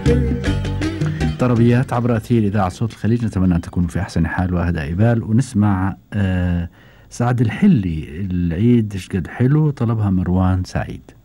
طربيات عبر أثير إذاعة صوت الخليج، نتمنى أن تكونوا في أحسن حال وهداء بال. ونسمع سعد الحلي، العيد شقد حلو، طلبها مروان سعيد.